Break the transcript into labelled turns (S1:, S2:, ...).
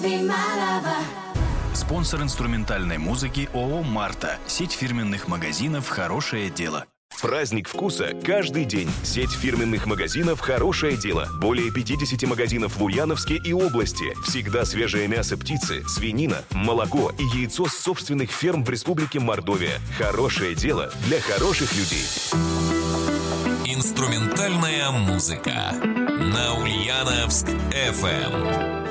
S1: Спонсор инструментальной музыки ООО «Марта». Сеть фирменных магазинов «Хорошее дело».
S2: Праздник вкуса каждый день. Сеть фирменных магазинов «Хорошее дело». Более 50 магазинов в Ульяновске и области. Всегда свежее мясо птицы, свинина, молоко и яйцо с собственных ферм в Республике Мордовия. Хорошее дело для хороших людей.
S3: Инструментальная музыка на Ульяновск FM.